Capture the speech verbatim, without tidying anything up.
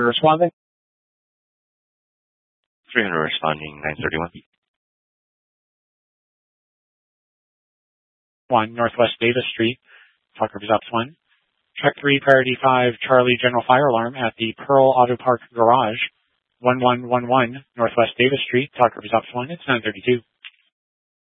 hundred responding. three hundred responding, nine thirty-one. one, Northwest Davis Street, Talk Repeats Ops one. Track three, Priority five, Charlie General Fire Alarm at the Pearl Auto Park Garage, one one one one, Northwest Davis Street, Talk Repeats Ops one. It's nine thirty-two.